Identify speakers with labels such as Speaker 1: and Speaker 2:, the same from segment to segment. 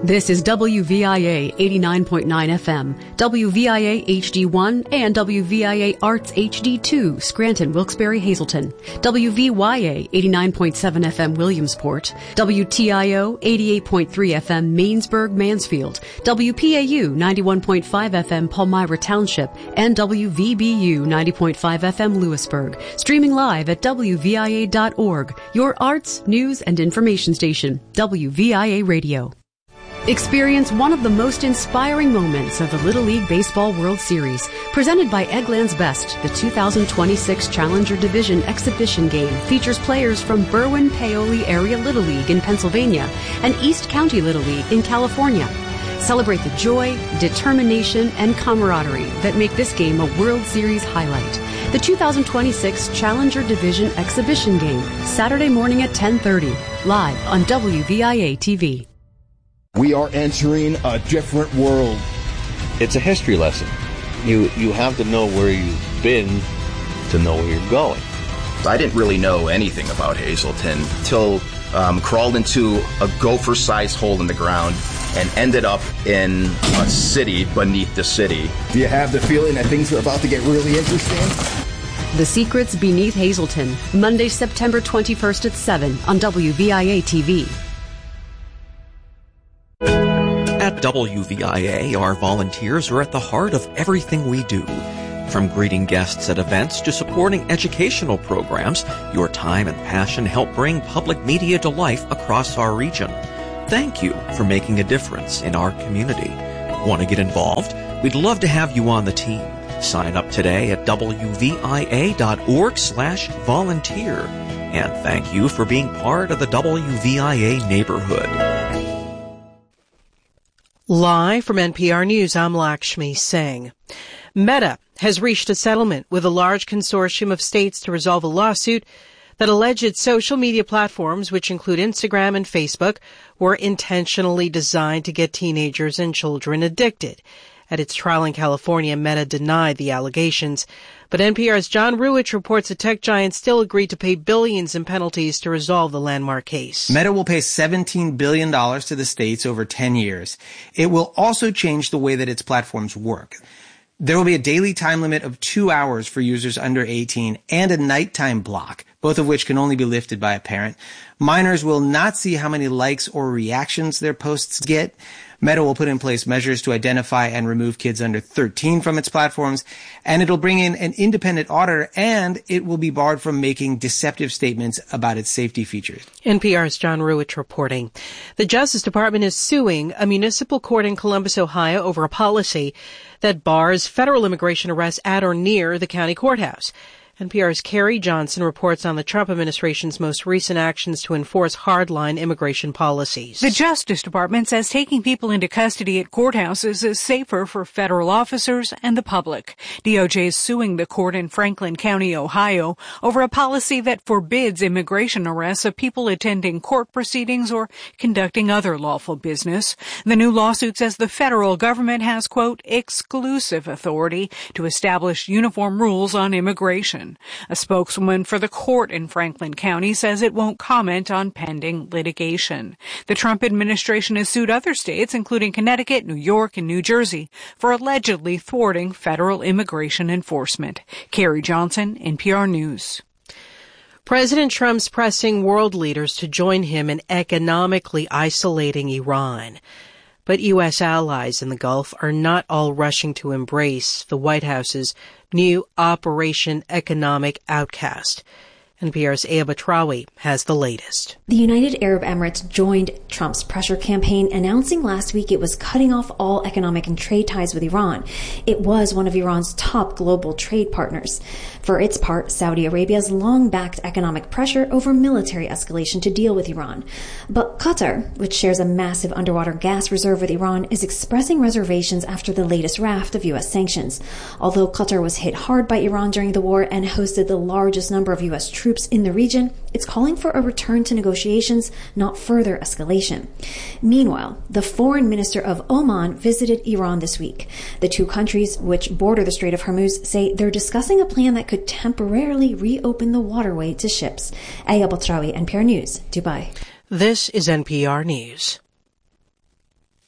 Speaker 1: This is WVIA 89.9 FM, WVIA HD1, and WVIA Arts HD2, Scranton, Wilkes-Barre, Hazleton, WVYA 89.7 FM, Williamsport, WTIO 88.3 FM, Mainsburg, Mansfield, WPAU 91.5 FM, Palmyra Township, and WVBU 90.5 FM, Lewisburg. Streaming live at WVIA.org, your arts, news, and information station, WVIA Radio. Experience one of the most inspiring moments of the Little League Baseball World Series, presented by Eggland's Best. The 2026 Challenger Division exhibition game features players from Berwyn-Paoli Area Little League in Pennsylvania and East County Little League in California. Celebrate the joy, determination, and camaraderie that make this game a World Series highlight. The 2026 Challenger Division exhibition game, Saturday morning at 10:30, live on WVIA TV.
Speaker 2: We are entering a different world.
Speaker 3: It's a history lesson. You have to know where you've been to know where you're going.
Speaker 4: I didn't really know anything about Hazleton until crawled into a gopher-sized hole in the ground and ended up in a city beneath the city.
Speaker 2: Do you have the feeling that things are about to get really interesting?
Speaker 1: The Secrets Beneath Hazleton, Monday, September 21st at 7 on WVIA TV.
Speaker 5: At WVIA, our volunteers are at the heart of everything we do. From greeting guests at events to supporting educational programs, your time and passion help bring public media to life across our region. Thank you for making a difference in our community. Want to get involved? We'd love to have you on the team. Sign up today at WVIA.org/volunteer. And thank you for being part of the WVIA neighborhood.
Speaker 6: Live from NPR News, I'm Lakshmi Singh. Meta has reached a settlement with a large consortium of states to resolve a lawsuit that alleged its social media platforms, which include Instagram and Facebook, were intentionally designed to get teenagers and children addicted. At its trial in California, Meta denied the allegations. But NPR's John Ruwitch reports the tech giant still agreed to pay billions in penalties to resolve the landmark case.
Speaker 7: Meta will pay $17 billion to the states over 10 years. It will also change the way that its platforms work. There will be a daily time limit of 2 hours for users under 18 and a nighttime block, both of which can only be lifted by a parent. Minors will not see how many likes or reactions their posts get. Meta will put in place measures to identify and remove kids under 13 from its platforms, and it'll bring in an independent auditor, and it will be barred from making deceptive statements about its safety features.
Speaker 6: NPR's John Ruwitch reporting. The Justice Department is suing a municipal court in Columbus, Ohio, over a policy that bars federal immigration arrests at or near the county courthouse. NPR's Carrie Johnson reports on the Trump administration's most recent actions to enforce hardline immigration policies.
Speaker 8: The Justice Department says taking people into custody at courthouses is safer for federal officers and the public. DOJ is suing the court in Franklin County, Ohio, over a policy that forbids immigration arrests of people attending court proceedings or conducting other lawful business. The new lawsuit says the federal government has, quote, exclusive authority to establish uniform rules on immigration. A spokeswoman for the court in Franklin County says it won't comment on pending litigation. The Trump administration has sued other states, including Connecticut, New York, and New Jersey, for allegedly thwarting federal immigration enforcement. Carrie Johnson, NPR News.
Speaker 6: President Trump's pressing world leaders to join him in economically isolating Iran. But U.S. allies in the Gulf are not all rushing to embrace the White House's new Operation Economic Outcast. NPR's Aya Batrawi has the latest.
Speaker 9: The United Arab Emirates joined Trump's pressure campaign, announcing last week it was cutting off all economic and trade ties with Iran. It was one of Iran's top global trade partners. For its part, Saudi Arabia has long backed economic pressure over military escalation to deal with Iran. But Qatar, which shares a massive underwater gas reserve with Iran, is expressing reservations after the latest raft of U.S. sanctions. Although Qatar was hit hard by Iran during the war and hosted the largest number of U.S. troops in the region, it's calling for a return to negotiations, not further escalation. Meanwhile, the foreign minister of Oman visited Iran this week. The two countries, which border the Strait of Hormuz, say they're discussing a plan that could temporarily reopen the waterway to ships. Aya Batrawi, NPR News, Dubai.
Speaker 6: This is NPR News.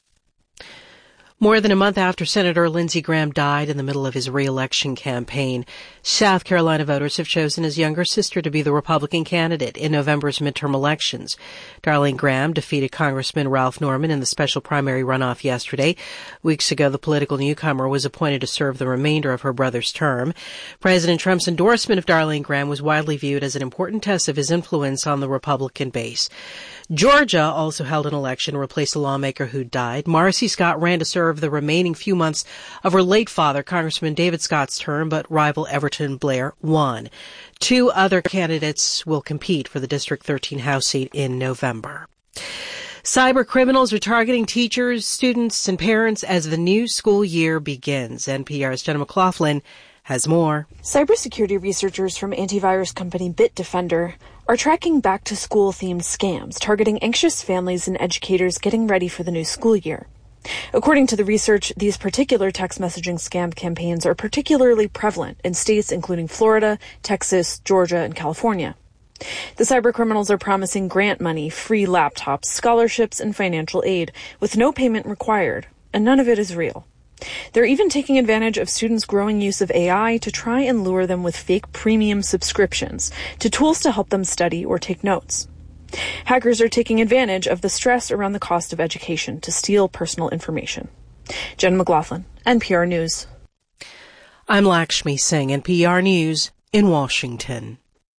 Speaker 6: More than a month after Senator Lindsey Graham died in the middle of his re-election campaign, South Carolina voters have chosen his younger sister to be the Republican candidate in November's midterm elections. Darlene Graham defeated Congressman Ralph Norman in the special primary runoff yesterday. Weeks ago, the political newcomer was appointed to serve the remainder of her brother's term. President Trump's endorsement of Darlene Graham was widely viewed as an important test of his influence on the Republican base. Georgia also held an election to replace a lawmaker who died. Marcy Scott ran to serve the remaining few months of her late father, Congressman David Scott's term, but rival Everton Blair won. 2 other candidates will compete for the District 13 House seat in November. Cyber criminals are targeting teachers, students, and parents as the new school year begins. NPR's Jenna McLaughlin has more.
Speaker 10: Cybersecurity researchers from antivirus company Bitdefender are tracking back-to-school-themed scams targeting anxious families and educators getting ready for the new school year. According to the research, these particular text messaging scam campaigns are particularly prevalent in states including Florida, Texas, Georgia, and California. The cybercriminals are promising grant money, free laptops, scholarships, and financial aid with no payment required, and none of it is real. They're even taking advantage of students' growing use of AI to try and lure them with fake premium subscriptions to tools to help them study or take notes. Hackers are taking advantage of the stress around the cost of education to steal personal information. Jen McLaughlin, NPR News.
Speaker 6: I'm Lakshmi Singh, NPR News in Washington.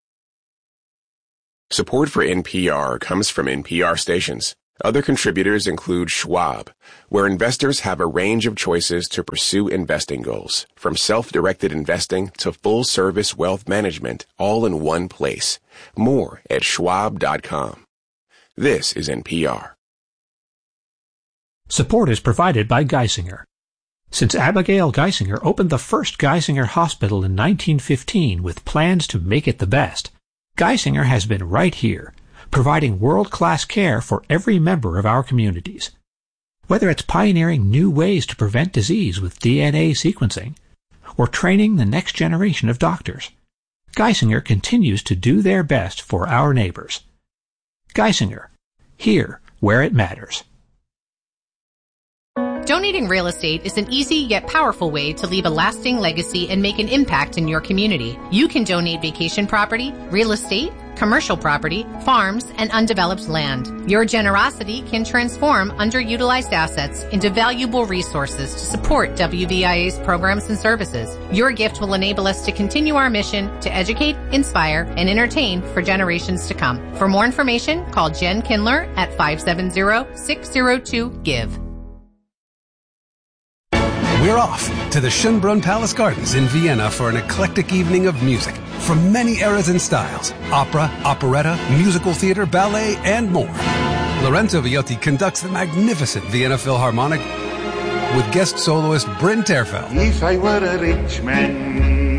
Speaker 11: Support for NPR comes from NPR stations. Other contributors include Schwab, where investors have a range of choices to pursue investing goals, from self-directed investing to full-service wealth management, all in one place. More at schwab.com. This is NPR.
Speaker 12: Support is provided by Geisinger. Since Abigail Geisinger opened the first Geisinger Hospital in 1915 with plans to make it the best, Geisinger has been right here, providing world-class care for every member of our communities. Whether it's pioneering new ways to prevent disease with DNA sequencing, or training the next generation of doctors, Geisinger continues to do their best for our neighbors. Geisinger, here where it matters.
Speaker 13: Donating real estate is an easy yet powerful way to leave a lasting legacy and make an impact in your community. You can donate vacation property, real estate, commercial property, farms, and undeveloped land. Your generosity can transform underutilized assets into valuable resources to support WVIA's programs and services. Your gift will enable us to continue our mission to educate, inspire, and entertain for generations to come. For more information, call Jen Kindler at 570-602-GIVE.
Speaker 14: We're off to the Schönbrunn Palace Gardens in Vienna for an eclectic evening of music from many eras and styles: opera, operetta, musical theater, ballet, and more. Lorenzo Viotti conducts the magnificent Vienna Philharmonic with guest soloist Bryn Terfel.
Speaker 15: If I were a rich man,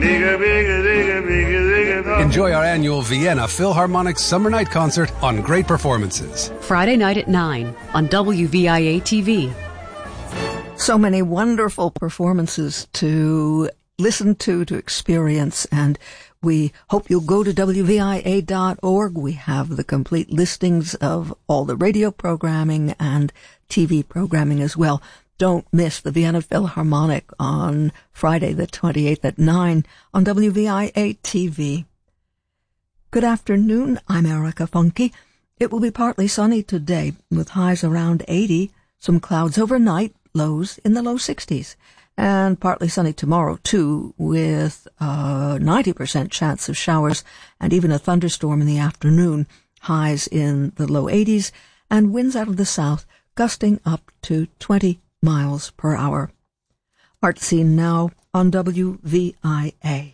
Speaker 14: Enjoy our annual Vienna Philharmonic Summer Night Concert on Great Performances.
Speaker 1: Friday night at 9 on WVIA TV.
Speaker 16: So many wonderful performances to listen to experience, and we hope you'll go to WVIA.org. We have the complete listings of all the radio programming and TV programming as well. Don't miss the Vienna Philharmonic on Friday the 28th at 9 on WVIA TV. Good afternoon, I'm Erica Funke. It will be partly sunny today with highs around 80, some clouds overnight, lows in the low 60s, and partly sunny tomorrow too, with a 90% chance of showers and even a thunderstorm in the afternoon, highs in the low 80s, and winds out of the south gusting up to 20 miles per hour. Art Scene now on WVIA.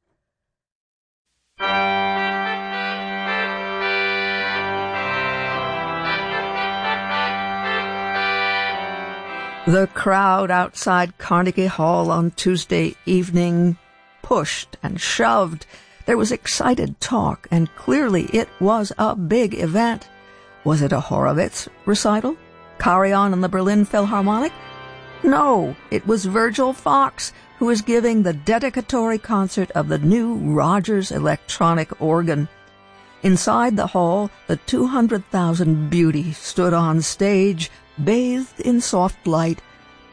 Speaker 16: The crowd outside Carnegie Hall on Tuesday evening pushed and shoved. There was excited talk, and clearly it was a big event. Was it a Horowitz recital? Carry On and the Berlin Philharmonic? No, it was Virgil Fox, who was giving the dedicatory concert of the new Rogers electronic organ. Inside the hall, the 200,000 beauty stood on stage, bathed in soft light,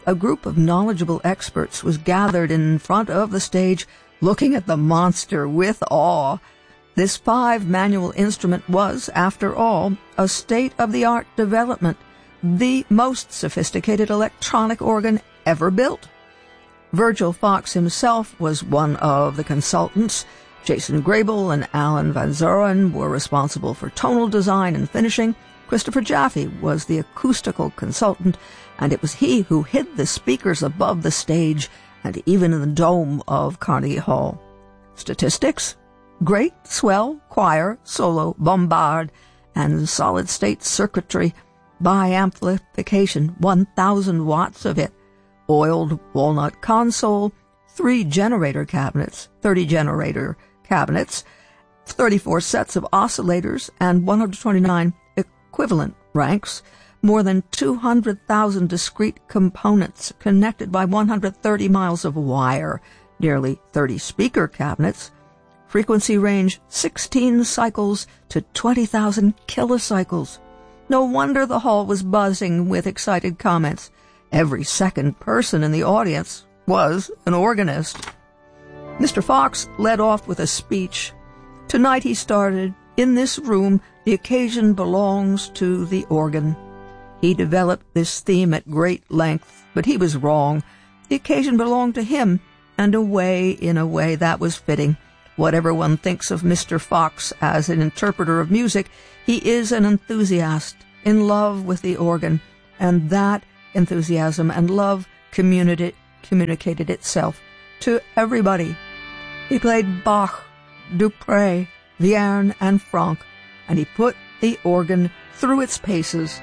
Speaker 16: a group of knowledgeable experts was gathered in front of the stage, looking at the monster with awe. This 5-manual instrument was, after all, a state-of-the-art development, the most sophisticated electronic organ ever built. Virgil Fox himself was one of the consultants. Jason Grable and Alan Van Zoren were responsible for tonal design and finishing. Christopher Jaffe was the acoustical consultant, and it was he who hid the speakers above the stage and even in the dome of Carnegie Hall. Statistics: great swell choir, solo, bombard, and solid-state circuitry. Bi-amplification, 1,000 watts of it. Oiled walnut console, 3 generator cabinets, 30 generator cabinets, 34 sets of oscillators, and 129 equivalent ranks, more than 200,000 discrete components connected by 130 miles of wire, nearly 30 speaker cabinets, frequency range 16 cycles to 20,000 kilocycles. No wonder the hall was buzzing with excited comments. Every second person in the audience was an organist. Mr. Fox led off with a speech. Tonight, he started, in this room, the occasion belongs to the organ. He developed this theme at great length, but he was wrong. The occasion belonged to him, and in a way that was fitting. Whatever one thinks of Mr. Fox as an interpreter of music, he is an enthusiast, in love with the organ, and that enthusiasm and love communicated itself to everybody. He played Bach, Dupré, Vierne, and Franck, and he put the organ through its paces.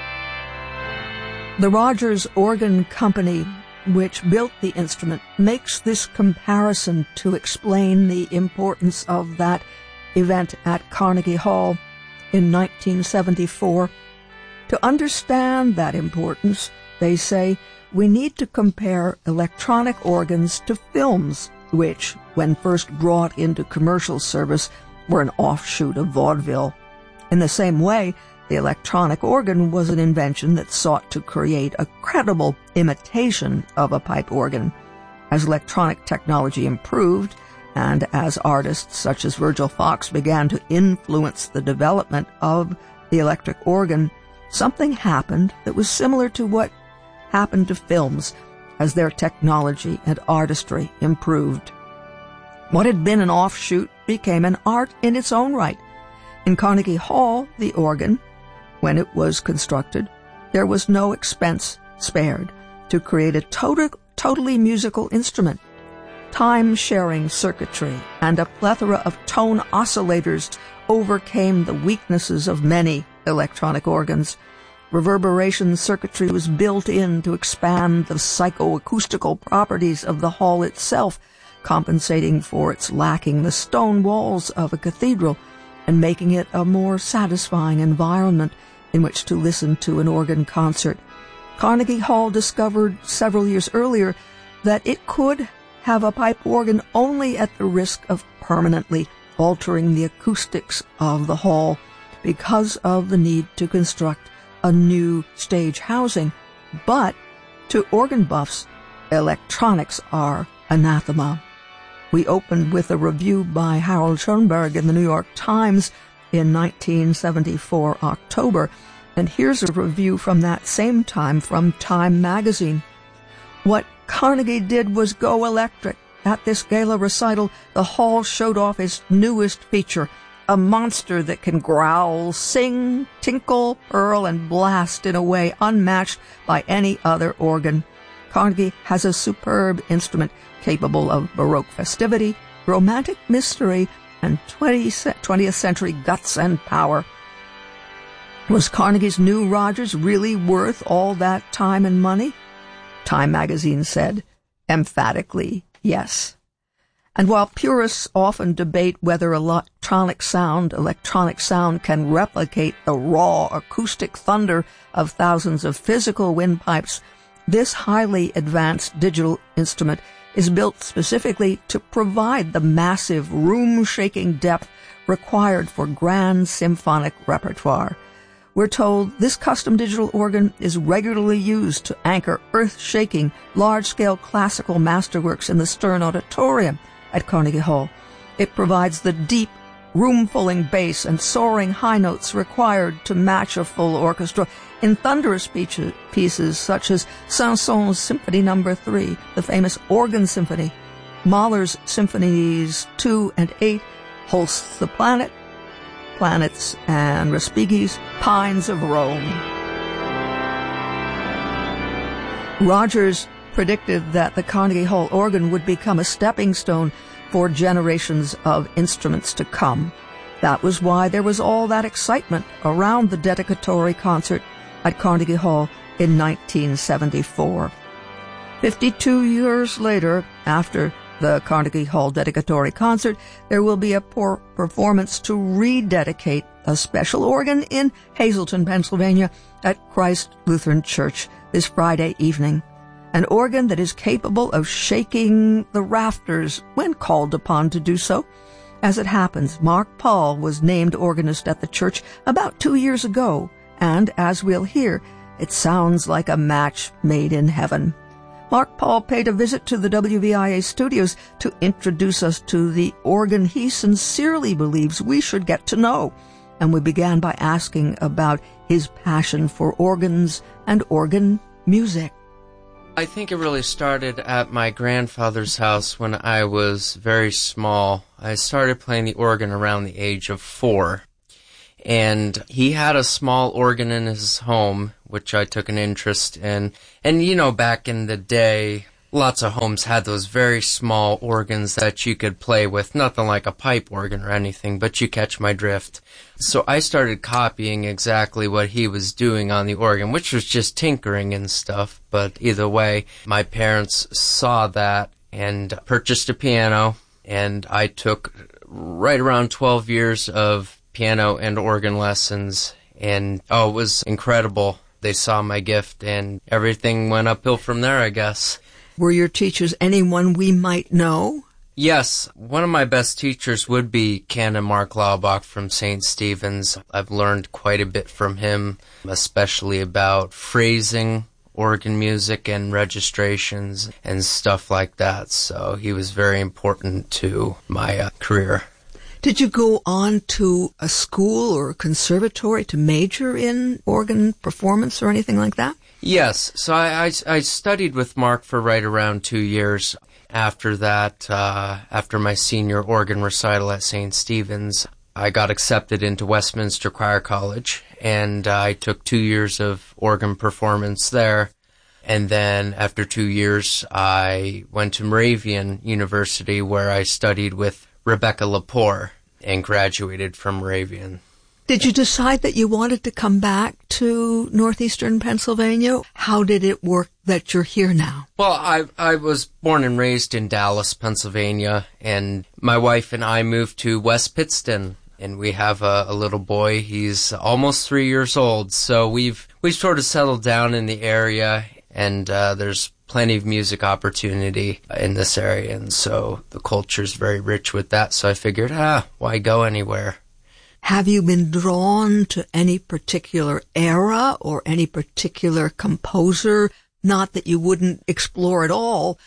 Speaker 16: The Rogers Organ Company, which built the instrument, makes this comparison to explain the importance of that event at Carnegie Hall in 1974. To understand that importance, they say, we need to compare electronic organs to films, which, when first brought into commercial service, were an offshoot of vaudeville. In the same way, the electronic organ was an invention that sought to create a credible imitation of a pipe organ. As electronic technology improved, and as artists such as Virgil Fox began to influence the development of the electric organ, something happened that was similar to what happened to films as their technology and artistry improved. What had been an offshoot became an art in its own right. In Carnegie Hall, the organ, when it was constructed, there was no expense spared to create a totally musical instrument. Time-sharing circuitry and a plethora of tone oscillators overcame the weaknesses of many electronic organs. Reverberation circuitry was built in to expand the psychoacoustical properties of the hall itself, compensating for its lacking the stone walls of a cathedral and making it a more satisfying environment in which to listen to an organ concert. Carnegie Hall discovered several years earlier that it could have a pipe organ only at the risk of permanently altering the acoustics of the hall because of the need to construct a new stage housing. But to organ buffs, electronics are anathema. We opened with a review by Harold Schoenberg in the New York Times in 1974 October, and here's a review from that same time from Time magazine. What Carnegie did was go electric. At this gala recital, the hall showed off its newest feature, a monster that can growl, sing, tinkle, purl, and blast in a way unmatched by any other organ. Carnegie has a superb instrument capable of Baroque festivity, romantic mystery, and 20th century guts and power. Was Carnegie's new Rogers really worth all that time and money? Time magazine said, emphatically, yes. And while purists often debate whether electronic sound can replicate the raw acoustic thunder of thousands of physical windpipes, this highly advanced digital instrument is built specifically to provide the massive, room-shaking depth required for grand symphonic repertoire. We're told this custom digital organ is regularly used to anchor earth-shaking, large-scale classical masterworks in the Stern Auditorium at Carnegie Hall. It provides the deep, room-filling bass and soaring high notes required to match a full orchestra in thunderous pieces such as Saint-Saëns Symphony No. 3, the famous Organ Symphony, Mahler's Symphonies 2 and 8, Holst's The Planets, and Respighi's Pines of Rome. Rogers predicted that the Carnegie Hall organ would become a stepping stone for generations of instruments to come. That was why there was all that excitement around the dedicatory concert at Carnegie Hall in 1974. 52 years later, after the Carnegie Hall dedicatory concert, there will be a performance to rededicate a special organ in Hazleton, Pennsylvania at Christ Lutheran Church this Friday evening. An organ that is capable of shaking the rafters when called upon to do so. As it happens, Mark Paul was named organist at the church about 2 years ago, and as we'll hear, it sounds like a match made in heaven. Mark Paul paid a visit to the WVIA studios to introduce us to the organ he sincerely believes we should get to know. And we began by asking about his passion for organs and organ music.
Speaker 17: I think it really started at my grandfather's house when I was very small. I started playing the organ around the age of 4. And he had a small organ in his home, which I took an interest in. And, you know, back in the day, lots of homes had those very small organs that you could play with. Nothing like a pipe organ or anything, but you catch my drift. So I started copying exactly what he was doing on the organ, which was just tinkering and stuff. But either way, my parents saw that and purchased a piano. And I took right around 12 years of piano and organ lessons, and it was incredible. They saw my gift, and everything went uphill from there, I guess.
Speaker 16: Were your teachers anyone we might know?
Speaker 17: Yes, one of my best teachers would be Canon Mark Laubach from St. Stephen's. I've learned quite a bit from him, especially about phrasing, organ music, and registrations, and stuff like that. So he was very important to my career.
Speaker 16: Did you go on to a school or a conservatory to major in organ performance or anything like that?
Speaker 17: Yes. So I studied with Mark for right around 2 years. After that, after my senior organ recital at St. Stephen's, I got accepted into Westminster Choir College, and I took 2 years of organ performance there. And then after 2 years, I went to Moravian University, where I studied with Rebecca Lepore and graduated from Moravian.
Speaker 16: Did you decide that you wanted to come back to northeastern Pennsylvania? How did it work that you're here now?
Speaker 17: Well, I was born and raised in Dallas, Pennsylvania, and my wife and I moved to West Pittston, and we have a little boy. He's almost 3 years old, so we've sort of settled down in the area, and there's plenty of music opportunity in this area, and so the culture's very rich with that, so I figured, why go anywhere?
Speaker 16: Have you been drawn to any particular era or any particular composer? Not that you wouldn't explore at all.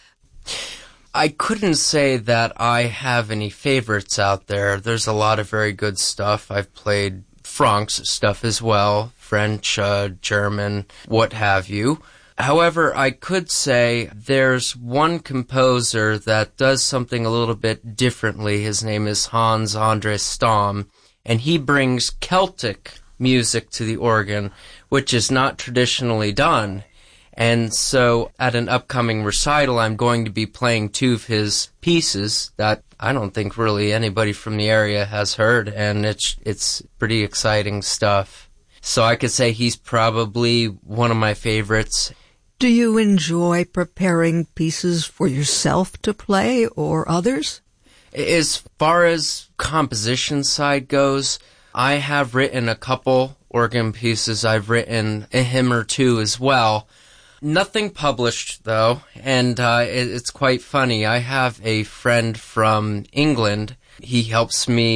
Speaker 17: I couldn't say that I have any favorites out there. There's a lot of very good stuff. I've played Franck's stuff as well, French, German, what have you. However, I could say there's one composer that does something a little bit differently. His name is Hans Andres Stam, and he brings Celtic music to the organ, which is not traditionally done. And so at an upcoming recital, I'm going to be playing 2 of his pieces that I don't think really anybody from the area has heard, and it's pretty exciting stuff. So I could say he's probably one of my favorites.
Speaker 16: Do you enjoy preparing pieces for yourself to play or others?
Speaker 17: As far as composition side goes, I have written a couple organ pieces. I've written a hymn or 2 as well. Nothing published, though, and it's quite funny. I have a friend from England. He helps me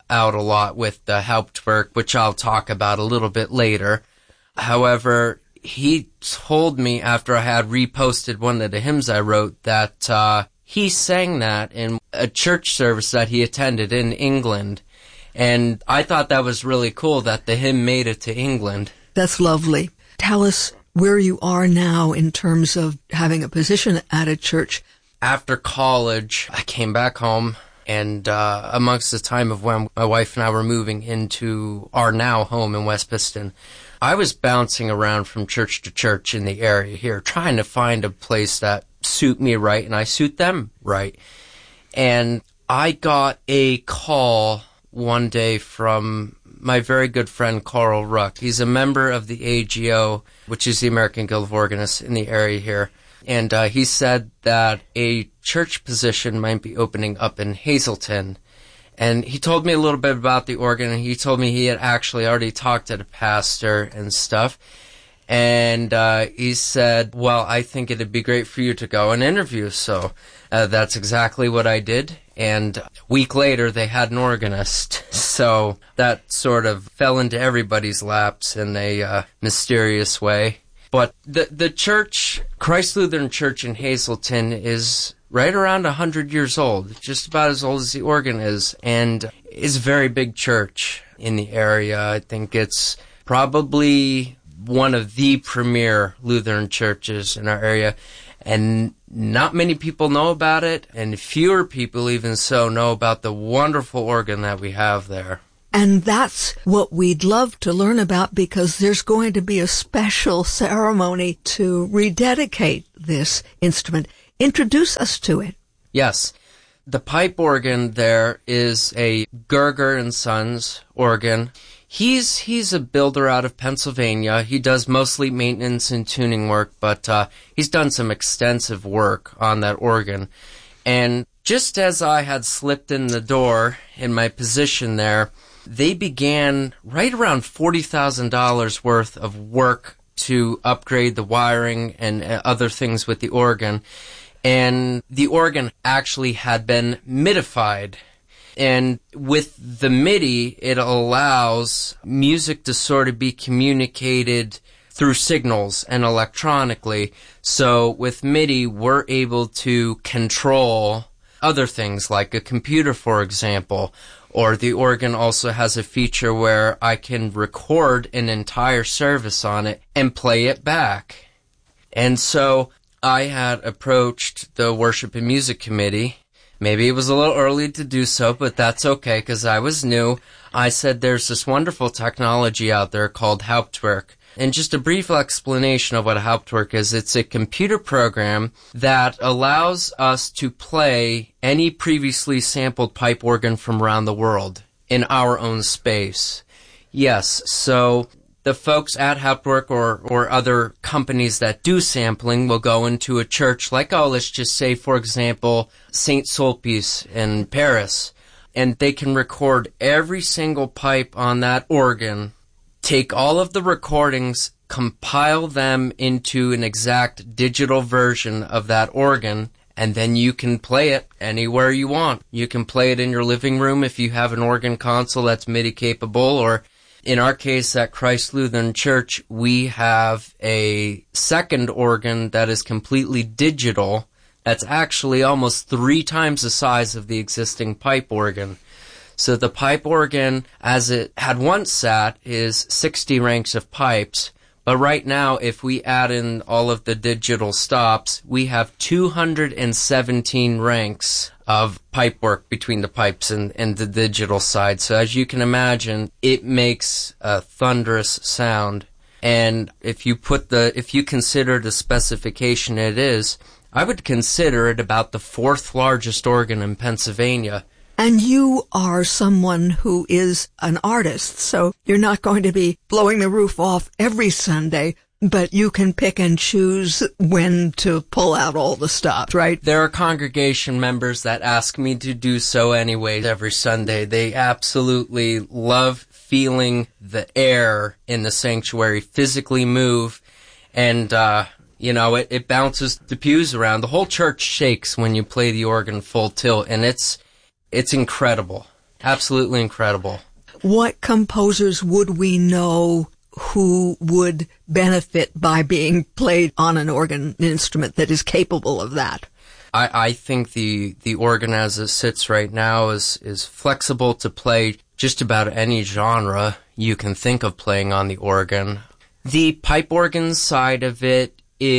Speaker 17: out a lot with the Hauptwerk, which I'll talk about a little bit later. However, he told me after I had reposted one of the hymns I wrote that he sang that in a church service that he attended in England. And I thought that was really cool that the hymn made it to England.
Speaker 16: That's lovely. Tell us where you are now in terms of having a position at a church.
Speaker 17: After college, I came back home, and amongst the time of when my wife and I were moving into our now home in West Piston, I was bouncing around from church to church in the area here, trying to find a place that suit me right and I suit them right. And I got a call one day from my very good friend Carl Ruck. He's a member of the AGO, which is the American Guild of Organists in the area here. And he said that a church position might be opening up in Hazleton. And he told me a little bit about the organ, and he told me he had actually already talked to the pastor and stuff. And he said, well, I think it'd be great for you to go and interview. So that's exactly what I did. And a week later, they had an organist. So that sort of fell into everybody's laps in a mysterious way. But the church, Christ Lutheran Church in Hazleton, is right around 100 years old, just about as old as the organ is, and is a very big church in the area. I think it's probably one of the premier Lutheran churches in our area, and not many people know about it, and fewer people even so know about the wonderful organ that we have there.
Speaker 16: And that's what we'd love to learn about, because there's going to be a special ceremony to rededicate this instrument. Introduce us to it.
Speaker 17: Yes. The pipe organ there is a Gerger & Sons organ. He's a builder out of Pennsylvania. He does mostly maintenance and tuning work, but he's done some extensive work on that organ. And just as I had slipped in the door in my position there, they began right around $40,000 worth of work to upgrade the wiring and other things with the organ. And the organ actually had been midified. And with the MIDI, it allows music to sort of be communicated through signals and electronically. So with MIDI, we're able to control other things like a computer, for example. Or the organ also has a feature where I can record an entire service on it and play it back. And so I had approached the Worship and Music Committee. Maybe it was a little early to do so, but that's okay because I was new. I said there's this wonderful technology out there called Hauptwerk. And just a brief explanation of what Hauptwerk is, it's a computer program that allows us to play any previously sampled pipe organ from around the world in our own space. Yes, so the folks at Hauptwerk or other companies that do sampling will go into a church like, let's just say, for example, St. Sulpice in Paris, and they can record every single pipe on that organ, take all of the recordings, compile them into an exact digital version of that organ, and then you can play it anywhere you want. You can play it in your living room if you have an organ console that's MIDI capable, or in our case at Christ Lutheran Church, we have a second organ that is completely digital. That's actually almost 3 times the size of the existing pipe organ. So the pipe organ, as it had once sat, is 60 ranks of pipes. But right now, if we add in all of the digital stops, we have 217 ranks of pipe work between the pipes and the digital side. So as you can imagine, it makes a thunderous sound. And if you consider the specification it is, I would consider it about the 4th largest organ in Pennsylvania.
Speaker 16: And you are someone who is an artist, so you're not going to be blowing the roof off every Sunday, but you can pick and choose when to pull out all the stops, right?
Speaker 17: There are congregation members that ask me to do so anyways every Sunday. They absolutely love feeling the air in the sanctuary physically move, and it bounces the pews around. The whole church shakes when you play the organ full tilt, and it's incredible. Absolutely incredible.
Speaker 16: What composers would we know who would benefit by being played on an organ instrument that is capable of that?
Speaker 17: I think the organ as it sits right now is flexible to play just about any genre you can think of playing on the organ. The pipe organ side of it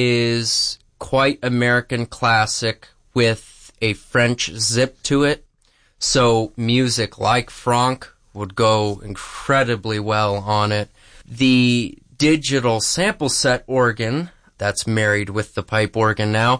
Speaker 17: is quite American classic with a French zip to it. So music like Franck would go incredibly well on it. The digital sample set organ that's married with the pipe organ now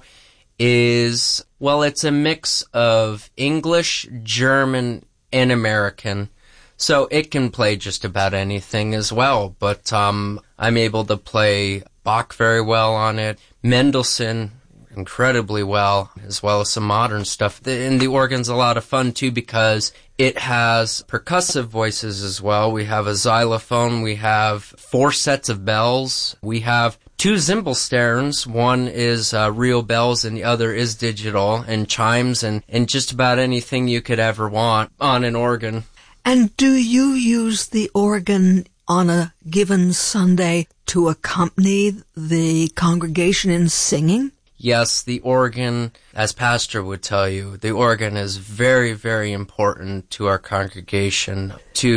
Speaker 17: is, well, it's a mix of English, German, and American. So it can play just about anything as well. But I'm able to play Bach very well on it, Mendelssohn incredibly well as some modern stuff. And the organ's a lot of fun, too, because it has percussive voices as well. We have a xylophone. We have 4 sets of bells. We have 2 Zimbelsterns. One is real bells and the other is digital, and chimes and just about anything you could ever want on an organ.
Speaker 16: And do you use the organ on a given Sunday to accompany the congregation in singing?
Speaker 17: Yes, the organ, as Pastor would tell you, the organ is very, very important to our congregation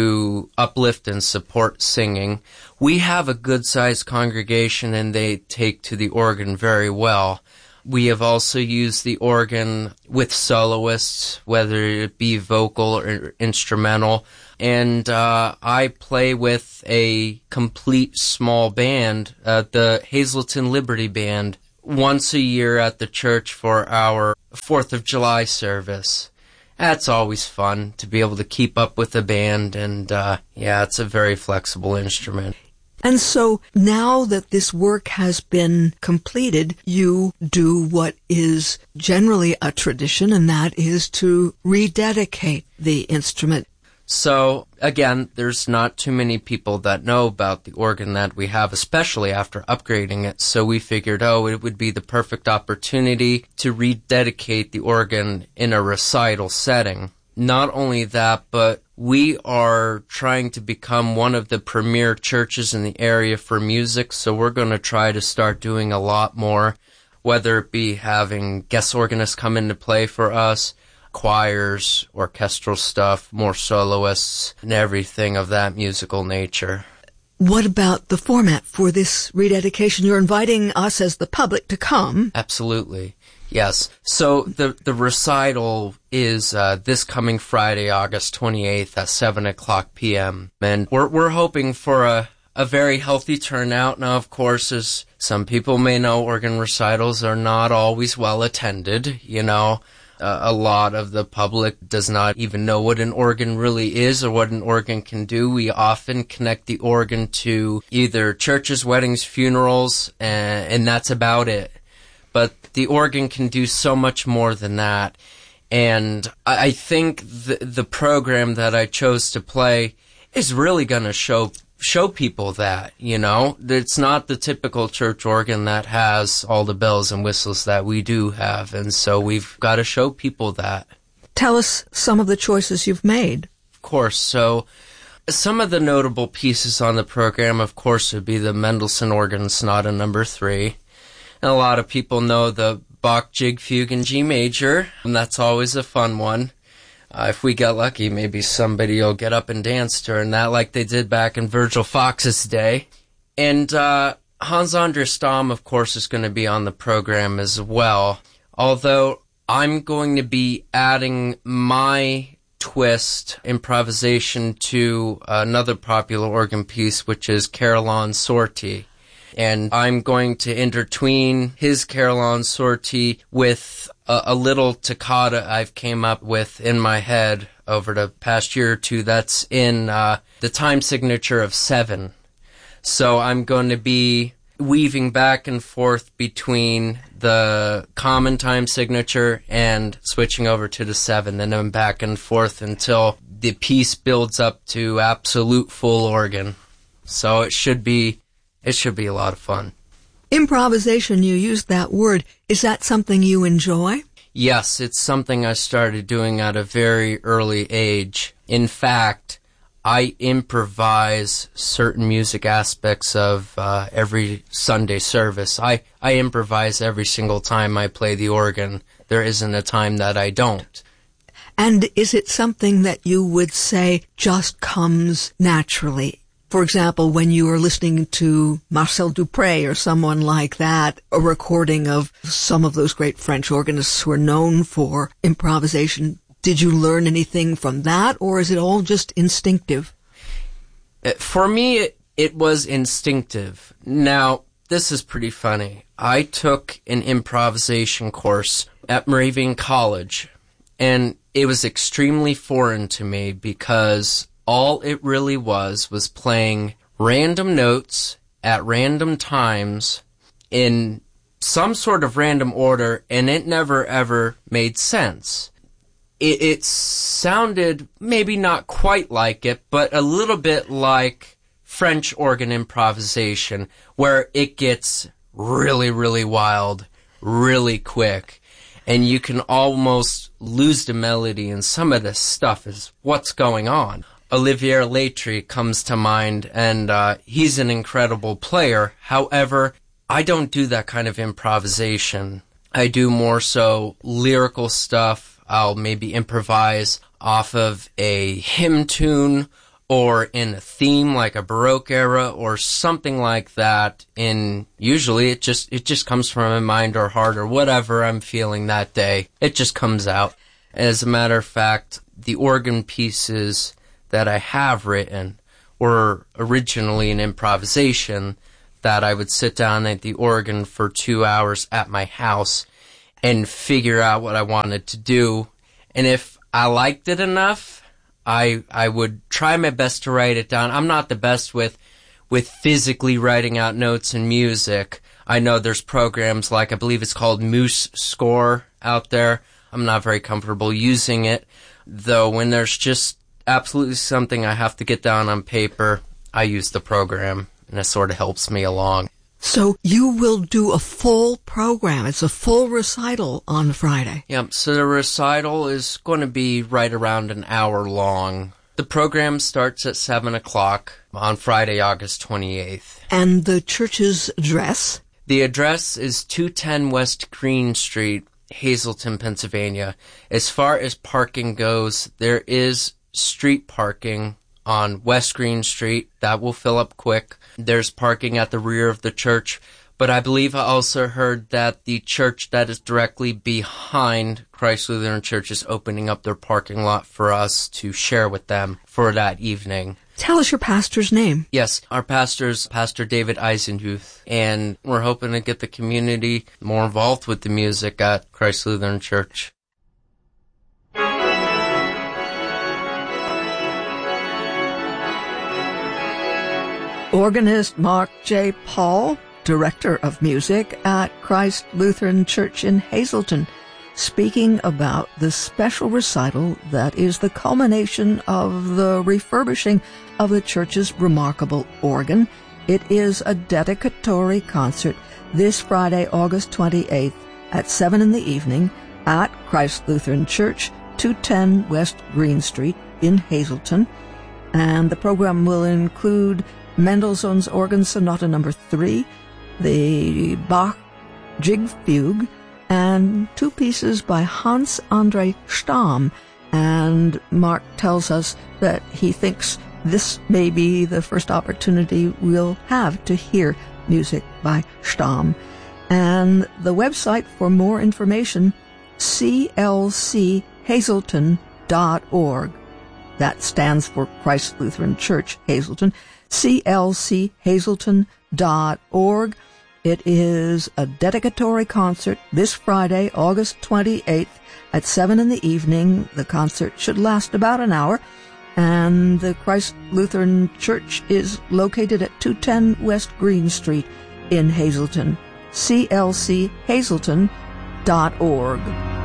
Speaker 17: to uplift and support singing. We have a good-sized congregation and they take to the organ very well. We have also used the organ with soloists, whether it be vocal or instrumental. And I play with a complete small band, the Hazleton Liberty Band, once a year at the church for our 4th of July service. That's always fun to be able to keep up with the band, and it's a very flexible instrument.
Speaker 16: And so now that this work has been completed, you do what is generally a tradition, and that is to rededicate the instrument.
Speaker 17: So, again, there's not too many people that know about the organ that we have, especially after upgrading it. So we figured, it would be the perfect opportunity to rededicate the organ in a recital setting. Not only that, but we are trying to become one of the premier churches in the area for music, so we're going to try to start doing a lot more, whether it be having guest organists come in to play for us, choirs, orchestral stuff, more soloists, and everything of that musical nature.
Speaker 16: What about the format for this rededication? You're inviting us as the public to come.
Speaker 17: Absolutely. Yes. So the recital is this coming Friday, August 28th at 7:00 p.m. And we're hoping for a very healthy turnout. Now, of course, as some people may know, organ recitals are not always well attended, A lot of the public does not even know what an organ really is or what an organ can do. We often connect the organ to either churches, weddings, funerals, and that's about it. But the organ can do so much more than that. And I think the program that I chose to play is really going to show people that, It's not the typical church organ that has all the bells and whistles that we do have, and so we've got to show people that.
Speaker 16: Tell us some of the choices you've made.
Speaker 17: Of course. So some of the notable pieces on the program, of course, would be the Mendelssohn Organ Sonata No. 3. And a lot of people know the Bach Jig Fugue in G major, and that's always a fun one. If we get lucky, maybe somebody will get up and dance during that like they did back in Virgil Fox's day. And Hans Andreas Stamm, of course, is going to be on the program as well. Although I'm going to be adding my twist, improvisation to another popular organ piece, which is Carillon Sortie. And I'm going to intertween his Carillon Sortie with a little toccata I've came up with in my head over the past year or two that's in the time signature of 7. So I'm going to be weaving back and forth between the common time signature and switching over to the 7, and then back and forth until the piece builds up to absolute full organ. So it should be a lot of fun.
Speaker 16: Improvisation, you used that word. Is that something you enjoy?
Speaker 17: Yes, it's something I started doing at a very early age. In fact, I improvise certain music aspects of every Sunday service. I improvise every single time I play the organ. There isn't a time that I don't.
Speaker 16: And is it something that you would say just comes naturally? For example, when you are listening to Marcel Dupré or someone like that, a recording of some of those great French organists who are known for improvisation, did you learn anything from that, or is it all just instinctive?
Speaker 17: For me, it was instinctive. Now, this is pretty funny. I took an improvisation course at Moravian College, and it was extremely foreign to me because all it really was playing random notes at random times in some sort of random order, and it never ever made sense. It sounded maybe not quite like it, but a little bit like French organ improvisation, where it gets really, really wild, really quick, and you can almost lose the melody, and some of this stuff is what's going on. Olivier Latry comes to mind, and he's an incredible player. However, I don't do that kind of improvisation. I do more so lyrical stuff. I'll maybe improvise off of a hymn tune or in a theme like a Baroque era or something like that. And usually it just comes from my mind or heart or whatever I'm feeling that day. It just comes out. As a matter of fact, the organ pieces that I have written were originally an improvisation that I would sit down at the organ for 2 hours at my house and figure out what I wanted to do. And if I liked it enough, I would try my best to write it down. I'm not the best with physically writing out notes and music. I know there's programs like, I believe it's called Moose Score out there. I'm not very comfortable using it, though when there's just absolutely something I have to get down on paper, I use the program, and it sort of helps me along.
Speaker 16: So you will do a full program. It's a full recital on Friday.
Speaker 17: Yep, so the recital is going to be right around an hour long. The program starts at 7 o'clock on Friday, August 28th.
Speaker 16: And the church's address?
Speaker 17: The address is 210 West Green Street, Hazleton, Pennsylvania. As far as parking goes, there is street parking on West Green Street. That will fill up quick. There's parking at the rear of the church, but I believe I also heard that the church that is directly behind Christ Lutheran Church is opening up their parking lot for us to share with them for that evening.
Speaker 16: Tell us your pastor's name.
Speaker 17: Yes, our pastor is Pastor David Eisenhuth, and we're hoping to get the community more involved with the music at Christ Lutheran Church.
Speaker 16: Organist Mark J. Paul, Director of Music at Christ Lutheran Church in Hazleton, speaking about the special recital that is the culmination of the refurbishing of the church's remarkable organ. It is a dedicatory concert this Friday, August 28th at 7 in the evening at Christ Lutheran Church, 210 West Green Street in Hazleton. And the program will include Mendelssohn's Organ Sonata No. 3, the Bach Jig Fugue, and 2 pieces by Hans Andre Stamm. And Mark tells us that he thinks this may be the first opportunity we'll have to hear music by Stamm. And the website for more information, clchazleton.org. That stands for Christ Lutheran Church, Hazleton. clchazleton.org. It is a dedicatory concert this Friday, August 28th at 7 in the evening. The concert should last about an hour, and the Christ Lutheran Church is located at 210 West Green Street in Hazleton. clchazleton.org.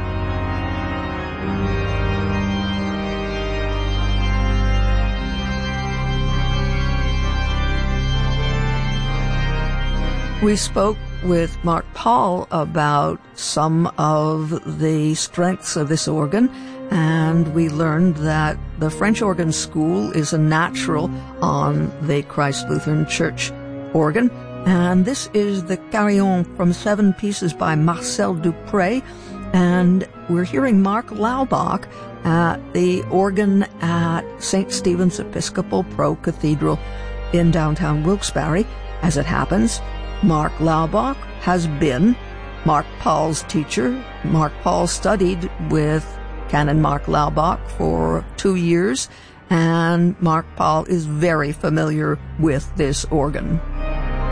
Speaker 16: We spoke with Mark Paul about some of the strengths of this organ and we learned that the French organ school is a natural on the Christ Lutheran Church organ. And this is the Carillon from 7 Pieces by Marcel Dupré. And we're hearing Mark Laubach at the organ at St. Stephen's Episcopal Pro Cathedral in downtown Wilkes-Barre. As it happens, Mark Laubach has been Mark Paul's teacher. Mark Paul studied with Canon Mark Laubach for 2 years, and Mark Paul is very familiar with this organ.